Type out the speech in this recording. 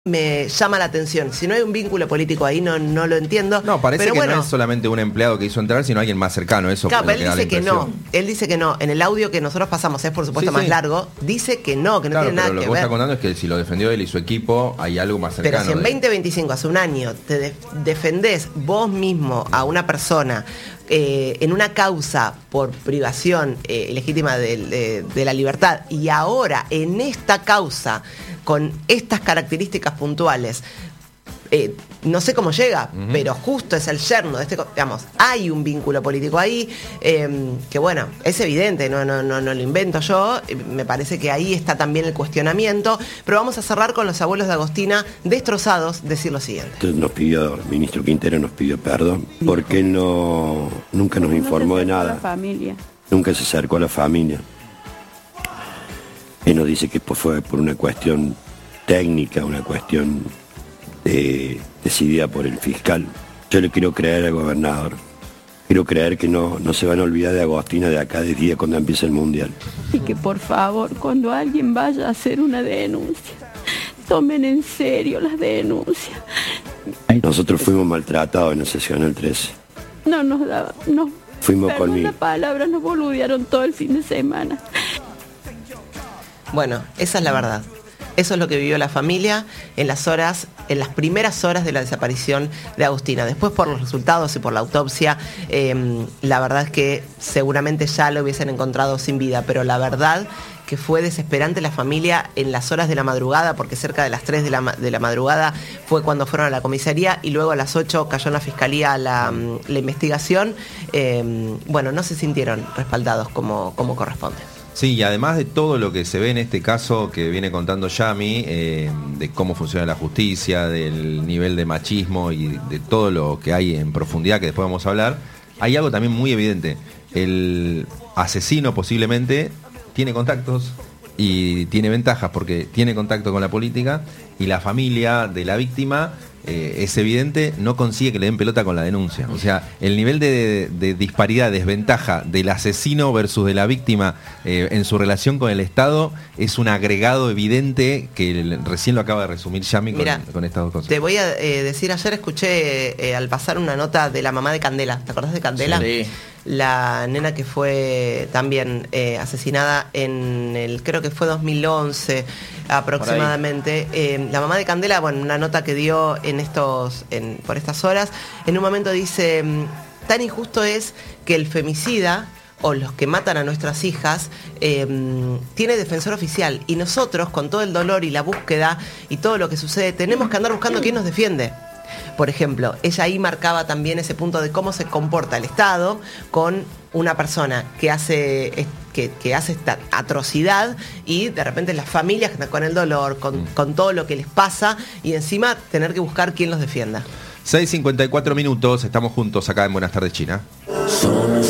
me llama la atención. Si no hay un vínculo político ahí, no lo entiendo. No, parece pero que bueno, no es solamente un empleado que hizo entrar, sino alguien más cercano. Eso claro, es lo pero él dice que no. Él dice que no. En el audio que nosotros pasamos, es por supuesto más largo, dice que no claro, tiene nada pero lo que que vos ver. estás contando es que si lo defendió él y su equipo, hay algo más cercano. Pero si en 2025, hace un año, te defendés vos mismo a una persona en una causa por privación legítima de la libertad, y ahora en esta causa, con estas características puntuales, no sé cómo llega, pero justo es el yerno de digamos, hay un vínculo político ahí, que bueno, es evidente, no lo invento yo, me parece que ahí está también el cuestionamiento, pero vamos a cerrar con los abuelos de Agostina destrozados, decir lo siguiente. Entonces el ministro Quintero nos pidió perdón, porque él nunca nos informó de nada, nunca se acercó a la familia. Él nos dice que fue por una cuestión técnica, una cuestión decidida por el fiscal. Yo le quiero creer al gobernador. Quiero creer que no se van a olvidar de Agostina de acá de día cuando empiece el mundial. Y que por favor, cuando alguien vaya a hacer una denuncia, tomen en serio las denuncias. Nosotros fuimos maltratados en la sesión el 13. No nos daban, fuimos conmigo. Una palabra, nos boludearon todo el fin de semana. Bueno, esa es la verdad. Eso es lo que vivió la familia en las primeras horas de la desaparición de Agostina. Después, por los resultados y por la autopsia, la verdad es que seguramente ya lo hubiesen encontrado sin vida, pero la verdad que fue desesperante la familia en las horas de la madrugada, porque cerca de las 3 de la madrugada fue cuando fueron a la comisaría, y luego a las 8 cayó en la fiscalía la investigación. Bueno, no se sintieron respaldados como corresponde. Sí, y además de todo lo que se ve en este caso que viene contando Yami, de cómo funciona la justicia, del nivel de machismo y de todo lo que hay en profundidad, que después vamos a hablar, hay algo también muy evidente. El asesino posiblemente tiene contactos y tiene ventajas porque tiene contacto con la política, y la familia de la víctima, es evidente, no consigue que le den pelota con la denuncia. O sea, el nivel de disparidad, desventaja del asesino versus de la víctima en su relación con el Estado es un agregado evidente que recién lo acaba de resumir Yami con estas dos cosas. Te voy a decir, ayer escuché al pasar una nota de la mamá de Candela. ¿Te acordás de Candela? Sí. La nena que fue también asesinada creo que fue 2011 aproximadamente. La mamá de Candela, bueno, una nota que dio por estas horas, en un momento dice: tan injusto es que el femicida o los que matan a nuestras hijas tiene defensor oficial, y nosotros, con todo el dolor y la búsqueda y todo lo que sucede, tenemos que andar buscando quién nos defiende. Por ejemplo, ella ahí marcaba también ese punto de cómo se comporta el Estado con una persona que hace esta atrocidad, y de repente las familias que están con el dolor, con todo lo que les pasa, y encima tener que buscar quién los defienda. 6:54 minutos, estamos juntos acá en Buenas Tardes China.